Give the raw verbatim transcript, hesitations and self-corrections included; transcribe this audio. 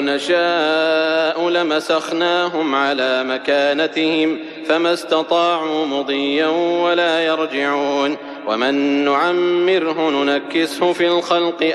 نشاء لمسخناهم على مكانتهم فما استطاعوا مضيا ولا يرجعون ومن نعمره ننكسه في الخلق